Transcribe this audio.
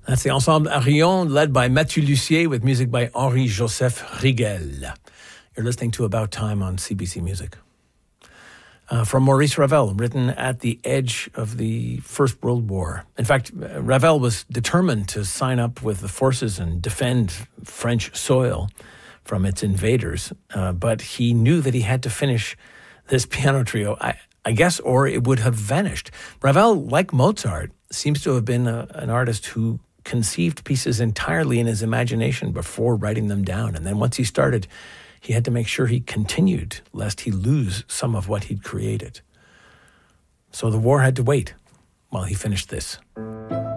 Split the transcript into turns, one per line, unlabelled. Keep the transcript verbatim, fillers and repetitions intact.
That's the Ensemble Arion, led by Mathieu Lussier, with music by Henri-Joseph Rigel. You're listening to About Time on C B C Music. Uh, from Maurice Ravel, written at the edge of the First World War. In fact, Ravel was determined to sign up with the forces and defend French soil from its invaders, uh, but he knew that he had to finish this piano trio, I, I guess, or it would have vanished. Ravel, like Mozart, seems to have been a, an artist who conceived pieces entirely in his imagination before writing them down. And then once he started, he had to make sure he continued, lest he lose some of what he'd created. So the war had to wait while he finished this.